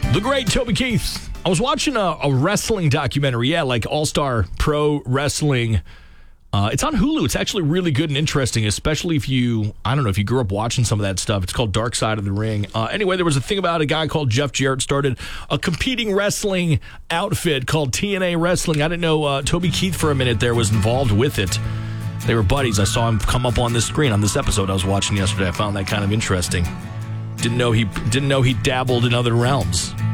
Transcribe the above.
The great Toby Keith. I was watching a wrestling documentary. Yeah, like All-Star Pro Wrestling. It's on Hulu. It's actually really good and interesting, especially if you grew up watching some of that stuff. It's called Dark Side of the Ring. Anyway, there was a thing about a guy called Jeff Jarrett started a competing wrestling outfit called TNA Wrestling. I didn't know Toby Keith for a minute there was involved with it. They were buddies. I saw him come up on this screen on this episode I was watching yesterday. I found that kind of interesting. Didn't know he dabbled in other realms.